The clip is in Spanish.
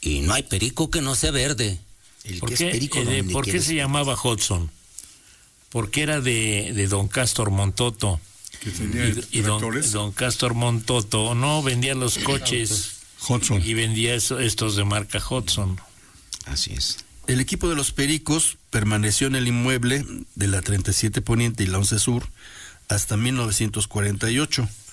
Y no hay perico que no sea verde. ¿Por qué se llamaba Hudson? Porque era de don Castor Montoto. Que tenía don Castor Montoto no vendía los coches Hudson y vendía estos de marca Hudson. Así es. El equipo de los Pericos permaneció en el inmueble de la 37 Poniente y la 11 Sur hasta 1948.